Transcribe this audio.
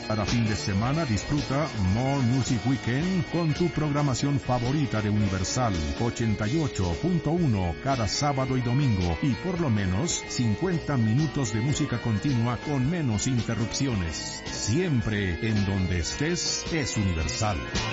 Para fin de semana disfruta More Music Weekend con tu programación favorita de Universal 88.1 cada sábado y domingo y por lo menos 50 minutos de música continua con menos interrupciones. Siempre en donde estés es Universal.